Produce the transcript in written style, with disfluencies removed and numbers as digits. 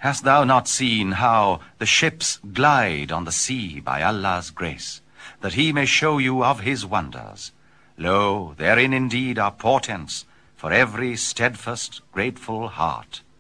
Hast thou not seen how the ships glide on the sea by Allah's grace, that he may show you of his wonders? Lo, therein indeed are portents for every steadfast, grateful heart.